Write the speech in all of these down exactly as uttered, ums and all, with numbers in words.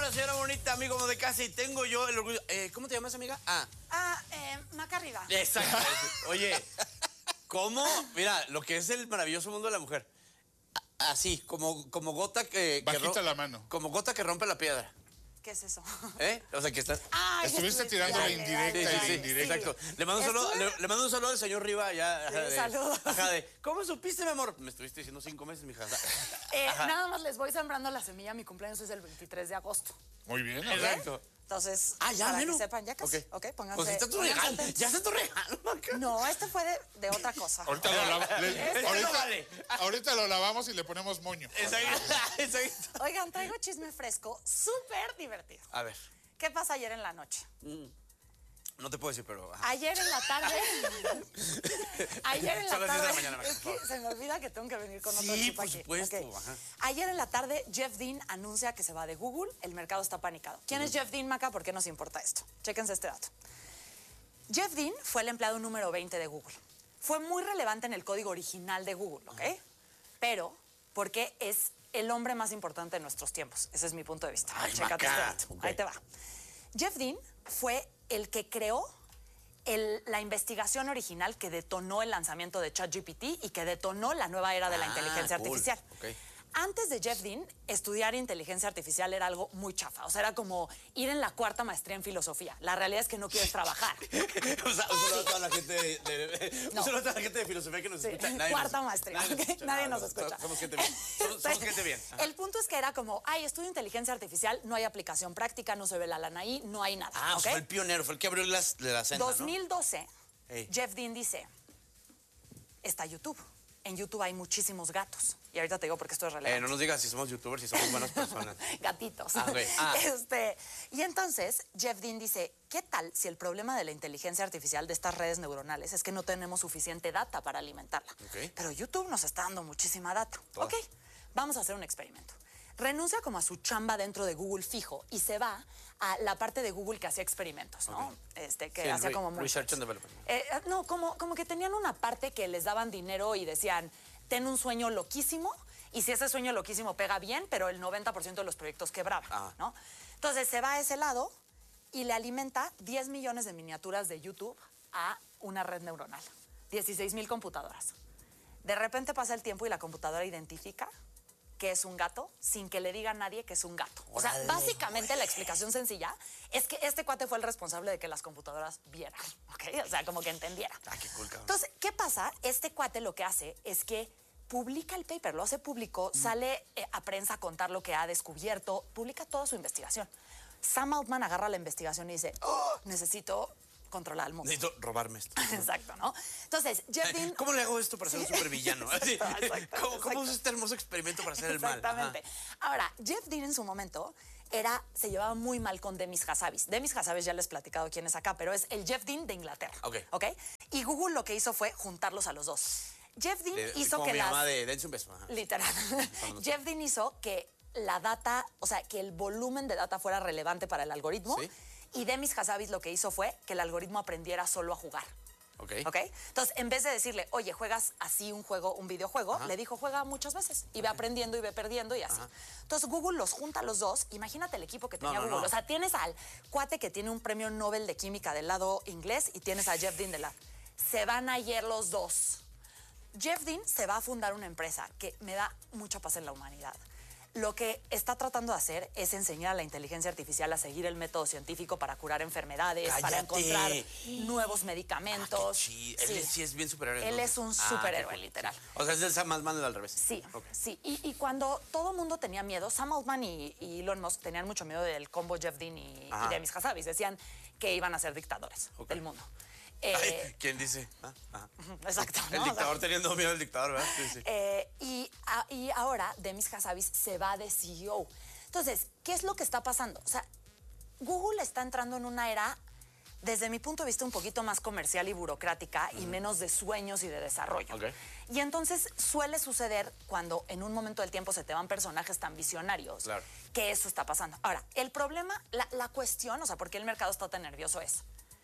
la señora bonita, amigo de casa, y tengo yo el orgullo. Eh, ¿Cómo te llamas, amiga? Ah. Ah, eh, Maca Riva. Exacto. Oye, ¿cómo? Mira, lo que es el maravilloso mundo de la mujer. Así, como, como gota que... Bajita que la mano. Como gota que rompe la piedra. ¿Qué es eso? ¿Eh? O sea, que estás... Ah, Estuviste tirando la indirecta y la indirecta. Exacto. Le mando, un saludo, Estuve- le, le mando un saludo al señor Riva allá. Ajá, de, saludos. Ajá, de, ¿cómo supiste, mi amor? Me estuviste diciendo cinco meses, mija. Eh, Ajá. nada más les voy sembrando la semilla. Mi cumpleaños es el veintitrés de agosto. Muy bien. ¿no? Exacto. Entonces, Ah, ya, para bueno. que sepan, ya casi. Ok, Ok, pónganse. Pues está tu pónganse regalo. atentos. Ya está tu regalo, Maca. No, este fue de, de otra cosa. Ahorita lo, lava- le- Este no ahorita- vale. ahorita lo lavamos y le ponemos moño. Exacto. Exacto. Oigan, traigo chisme fresco, súper divertido. A ver, ¿Qué pasa ayer en la noche? no te puedo decir, pero... ajá. Ayer en la tarde. Ayer en la Son las diez de tarde. la mañana, Maca, es por que favor. se me olvida que tengo que venir con otro Sí, chip por aquí. supuesto, Ok. ajá. Ayer en la tarde, Jeff Dean anuncia que se va de Google. El mercado está panicado. ¿Quién es Jeff Dean, Maca? ¿Por qué nos importa esto? Chéquense este dato. Jeff Dean fue el empleado número veinte de Google. Fue muy relevante en el código original de Google, ¿ok? Pero porque es el hombre más importante de nuestros tiempos. Ese es mi punto de vista. Ay, Chécate Maca. este dato. Ok. Ahí te va. Jeff Dean fue el que creó el- la investigación original que detonó el lanzamiento de ChatGPT y que detonó la nueva era de la Ah, inteligencia cool. artificial. Ok. Antes de Jeff Dean, estudiar inteligencia artificial era algo muy chafa. O sea, era como ir en la cuarta maestría en filosofía. La realidad es que no quieres trabajar. O sea, un saludo a toda la gente de, de- No. un saludo a toda la gente de filosofía que nos Sí, escucha. Nadie cuarta nos- maestría. Nadie nos ¿ok? escucha. Nadie No, nos no, escucha. Somos gente bien. Somos, somos gente bien. Ajá. El punto es que era como, ay, estudio inteligencia artificial, no hay aplicación práctica, no se ve la lana ahí, no hay nada. Ah, o ¿ok? sea, fue el pionero, fue el que abrió las, de la senda, dos mil doce, Ey. Jeff Dean dice, está YouTube. En YouTube hay muchísimos gatos. Y ahorita te digo porque esto es ¿no? relevante. Eh, no nos digas si somos youtubers, si somos buenas personas. Gatitos. Ah, ok. Ah. Este, y entonces Jeff Dean dice, ¿qué tal si el problema de la inteligencia artificial de estas redes neuronales es que no tenemos suficiente data para alimentarla? Ok. Pero YouTube nos está dando muchísima data. Toda. Ok, vamos a hacer un experimento. Renuncia como a su chamba dentro de Google fijo y se va a la parte de Google que hacía experimentos, ¿no? Ok. Este, que Sí, hacía re- como muy... research and development. Eh, no, como, como que tenían una parte que les daban dinero y decían, ten un sueño loquísimo y si ese sueño loquísimo pega bien, pero el noventa por ciento de los proyectos quebraban, Ajá. ¿no? Entonces se va a ese lado y le alimenta diez millones de miniaturas de YouTube a una red neuronal, dieciséis mil computadoras. De repente pasa el tiempo y la computadora identifica que es un gato sin que le diga a nadie que es un gato. O sea, Órale, básicamente la explicación sencilla es que este cuate fue el responsable de que las computadoras vieran, ¿ok? O sea, como que entendiera. Ah, qué cool, cabrón. Entonces, ¿qué pasa? Este cuate lo que hace es que publica el paper, lo hace público, sale eh, a prensa a contar lo que ha descubierto, publica toda su investigación. Sam Altman agarra la investigación y dice, oh, necesito controlar al mundo. Necesito robarme esto. Exacto, ¿no? Entonces, Jeff Dean... ¿Cómo le hago esto para ser un supervillano? Así, Exacto, exacto, ¿Cómo, ¿Cómo exacto. uso este hermoso experimento para hacer el mal? Exactamente. Ahora, Jeff Dean en su momento era, se llevaba muy mal con Demis Hassabis. Demis Hassabis ya les he platicado quién es acá, pero es el Jeff Dean de Inglaterra. Ok. ¿Ok? Y Google lo que hizo fue juntarlos a los dos. Jeff Dean De- hizo como que mi las... mamá de dense un beso. Ajá. Literal. Cuando- Jeff Dean hizo que la data, o sea, que el volumen de data fuera relevante para el algoritmo. Sí. Y Demis Hassabis lo que hizo fue que el algoritmo aprendiera solo a jugar. Ok. ¿Ok? Entonces, en vez de decirle, oye, juegas así un juego, un videojuego, Ajá. le dijo, juega muchas veces. Y ve aprendiendo y ve perdiendo y así. Ajá. Entonces, Google los junta a los dos. Imagínate el equipo que No, tenía no, Google. no. O sea, tienes al cuate que tiene un premio Nobel de Química del lado inglés y tienes a Jeff Dean del lado. Se van ayer los dos. Jeff Dean se va a fundar una empresa que me da mucha paz en la humanidad. Lo que está tratando de hacer es enseñar a la inteligencia artificial a seguir el método científico para curar enfermedades, para ¡Cállate! encontrar nuevos medicamentos. Ah, qué chido. Él es- sí es bien superhéroe. Él entonces. es un Ah, superhéroe, qué cool. literal. O sea, es el Sam Altman al revés. Sí, Ok. sí. Y, y cuando todo el mundo tenía miedo, Sam Altman y, y Elon Musk tenían mucho miedo del combo Jeff Dean y, Ajá. y Demis Hassabis. Decían que iban a ser dictadores Ok. del mundo. Ay, Eh, ¿quién dice? Ah, ajá. exacto. El ¿no? dictador O sea, teniendo miedo al dictador, ¿verdad? Sí, sí. Eh, y, a- y ahora Demis Hassabis se va de C E O. Entonces, ¿qué es lo que está pasando? O sea, Google está entrando en una era, desde mi punto de vista, un poquito más comercial y burocrática y menos de sueños y de desarrollo. Ok. Y entonces suele suceder cuando en un momento del tiempo se te van personajes tan visionarios, Claro. que eso está pasando. Ahora, el problema, la, la cuestión, o sea, ¿por qué el mercado está tan nervioso es?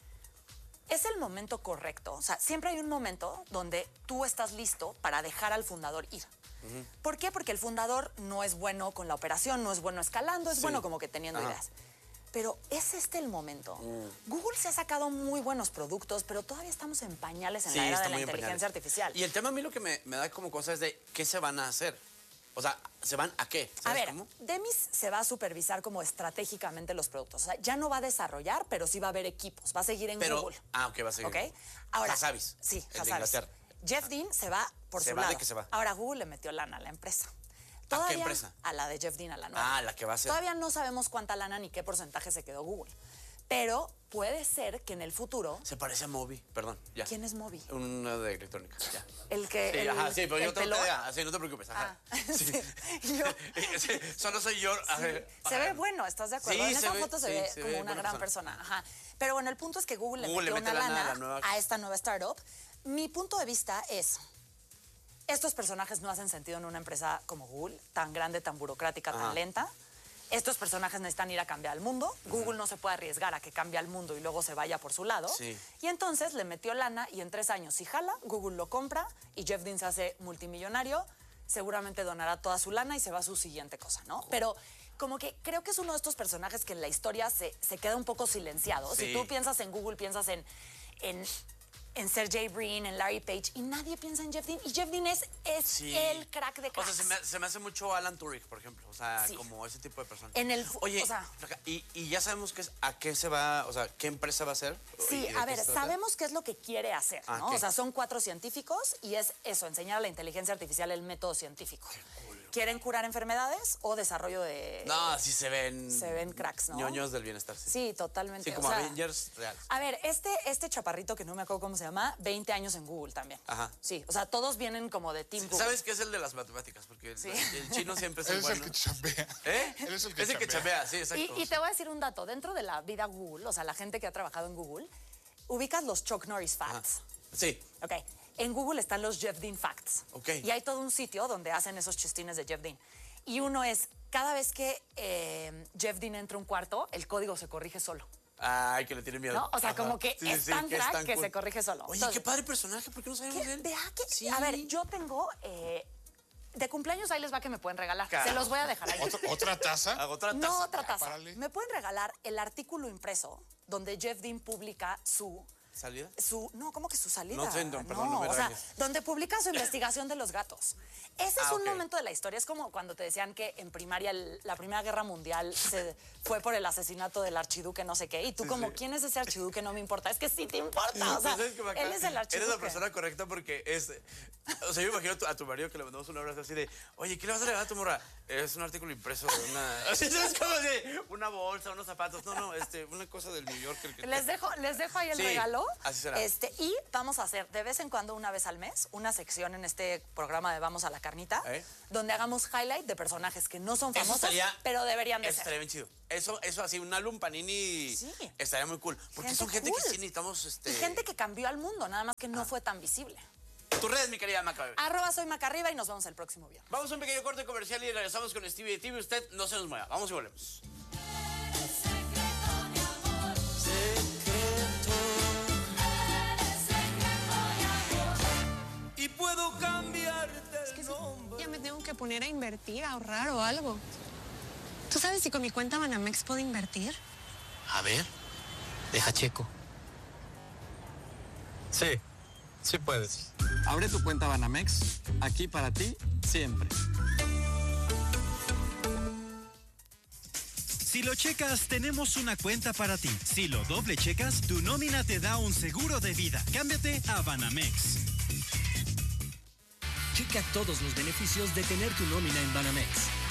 Es el momento correcto. O sea, siempre hay un momento donde tú estás listo para dejar al fundador ir. Uh-huh. ¿Por qué? Porque el fundador no es bueno con la operación, no es bueno escalando, es Sí. bueno como que teniendo Ajá. ideas. Pero ¿es este el momento? Mm. Google se ha sacado muy buenos productos, pero todavía estamos en pañales en Sí, la era está de la muy en inteligencia pañales. artificial. Y el tema a mí lo que me, me da como cosa es de qué se van a hacer. O sea, ¿se van a qué? A ¿Sabes ver, cómo? Demis se va a supervisar como estratégicamente los productos. O sea, ya no va a desarrollar, pero sí va a haber equipos. Va a seguir en Pero, Google. ah, ok, va a seguir. ¿Ok? Ahora, Hassabis, sí, el de Hassabis. Inglaterra. Jeff Dean se va por ¿Se su va de lado. qué se va? Ahora Google le metió lana a la empresa. ¿A qué empresa? A la de Jeff Dean, a la nueva. Ah, la que va a ser. Todavía no sabemos cuánta lana ni qué porcentaje se quedó Google. Pero puede ser que en el futuro... Se parece a Moby, perdón, ya. ¿Quién es Moby? Una de electrónica, ya. El que... Sí, el, ajá, sí, pero el yo tengo pelón. idea. Sí, no te preocupes, ajá. Ah, Sí. sí. Yo- Sí, solo soy yo. ajá, Se ajá. ve bueno, ¿estás de acuerdo? Sí, en se esa ve- foto se sí, ve se como ve una buena gran persona. persona. Ajá. Pero bueno, el punto es que Google, Google le le metió mete una lana a lana la nueva- a esta nueva startup. Mi punto de vista es, estos personajes no hacen sentido en una empresa como Google, tan grande, tan burocrática, Ajá. tan lenta. Estos personajes necesitan ir a cambiar el mundo. Google no se puede arriesgar a que cambie el mundo y luego se vaya por su lado. Sí. Y entonces le metió lana y en tres años, si jala, Google lo compra y Jeff Dean se hace multimillonario. Seguramente donará toda su lana y se va a su siguiente cosa, ¿no? Pero como que creo que es uno de estos personajes que en la historia se, se queda un poco silenciado. Sí. Si tú piensas en Google, piensas en, en, en Sergey Brin, en Larry Page, y nadie piensa en Jeff Dean. Y Jeff Dean es, es Sí. el crack de O cracks. sea, se me, se me hace mucho Alan Turing, por ejemplo. O sea, Sí. como ese tipo de persona. En el fu- Oye, o sea- Flaca, y, y ya sabemos qué es, a qué se va, o sea, qué empresa va a ser. Sí, y de a qué ver, se trata. sabemos qué es lo que quiere hacer, Ah, ¿no? ¿qué? O sea, son cuatro científicos y es eso, enseñar a la inteligencia artificial el método científico. ¿Quieren curar enfermedades o desarrollo de...? No, sí se ven. Se ven cracks, ¿no? ñoños del bienestar. Sí, Sí, totalmente. Sí, como o sea, Avengers real. A ver, este, este chaparrito que no me acuerdo cómo se llama, veinte años en Google también. Ajá. Sí, o sea, todos vienen como de Team Google. ¿Sabes qué es el de las matemáticas? Porque el, Sí. el chino siempre es Él el es el bueno. que chambea. ¿Eh? Él es el que Es el que chambea. chambea, sí, exacto. Y, y te voy a decir un dato. Dentro de la vida Google, o sea, la gente que ha trabajado en Google, ubicas los Chuck Norris Facts. Sí. Ok. En Google están los Jeff Dean Facts. Ok. Y hay todo un sitio donde hacen esos chistines de Jeff Dean. Y uno es, cada vez que eh, Jeff Dean entra a un cuarto, el código se corrige solo. Ay, que le tiene miedo. ¿No? O sea, Ajá. como que Sí, es sí, tan que es crack tan que cool. se corrige solo. Oye, Entonces, qué padre personaje, ¿por qué no sabemos ¿qué? de él? Vea que, Sí. a ver, yo tengo, eh, de cumpleaños ahí les va que me pueden regalar. Carajo. Se los voy a dejar ahí. ¿Otra, otra taza? Hago otra taza. No, otra taza. párale. Me pueden regalar el artículo impreso donde Jeff Dean publica su... ¿Salida? Su, no, ¿cómo que su salida? No sé, no, perdón, no me o sea, regañes. donde publica su investigación de los gatos. Ese es Ah, un ok. momento de la historia. Es como cuando te decían que en primaria el- la Primera Guerra Mundial se fue por el asesinato del archiduque no sé qué. Y tú Sí, como, sí. ¿quién es ese archiduque? No me importa. Es que sí te importa. O sea, ¿Sabes qué me acaba- él es el archiduque. Eres la persona correcta porque es... O sea, yo me imagino a tu, a tu marido que le mandamos un abrazo así de, oye, ¿qué le vas a regalar a tu morra? Es un artículo impreso de una... Así es como de una bolsa, unos zapatos. No, no, este, una cosa del New Yorker. Que Les dejo, les dejo ahí el Sí, regalo. así será. Este, y vamos a hacer de vez en cuando, una vez al mes, una sección en este programa de Vamos a la Carnita, ¿Eh? donde hagamos highlight de personajes que no son Eso famosos, estaría- pero deberían de Eso ser. estaría bien chido. Eso, eso así, un álbum Panini Sí. estaría muy cool. Porque Gente son gente cool. que sí necesitamos, este... Y gente que cambió al mundo, nada más que no fue tan visible. Tu red, mi querida Maca. Arroba soy Macarriba y nos vemos el próximo viernes. Vamos a un pequeño corte comercial y regresamos con Stevie T V. Usted no se nos mueva. Vamos y volvemos. Y puedo cambiarte el nombre. Ya me tengo que poner a invertir, a ahorrar o algo. ¿Tú sabes si con mi cuenta Banamex puedo invertir? A ver, deja checo. Sí, sí puedes. Abre tu cuenta Banamex, aquí para ti, siempre. Si lo checas, tenemos una cuenta para ti. Si lo doble checas, tu nómina te da un seguro de vida. Cámbiate a Banamex. Checa todos los beneficios de tener tu nómina en Banamex.